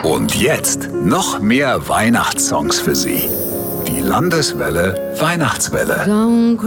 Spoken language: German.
Und jetzt noch mehr Weihnachtssongs für Sie. Die Landeswelle Weihnachtswelle.